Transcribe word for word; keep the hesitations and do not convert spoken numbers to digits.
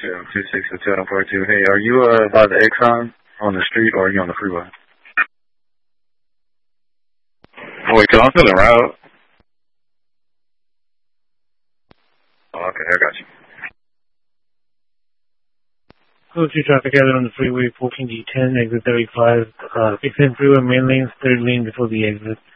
two two six two oh four two. Hey, are you uh, by the Exxon on the street or are you on the freeway? Oh, wait, cause I'm feeling route. Oh, okay, I got you. Code two traffic hazard on the freeway, fourteen D ten, exit thirty-five, uh, exit freeway main lanes, third lane before the exit.